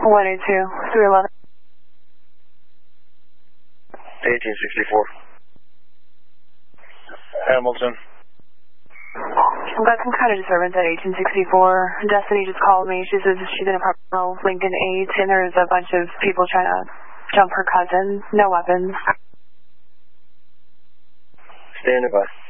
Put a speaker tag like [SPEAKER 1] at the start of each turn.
[SPEAKER 1] 182, 311.
[SPEAKER 2] 1864. Hamilton.
[SPEAKER 1] I've got some kind of disturbance at 1864. Destiny just called me. She says she's in apartment Lincoln 8, and there's a bunch of people trying to jump her cousin. No weapons.
[SPEAKER 2] Standing by.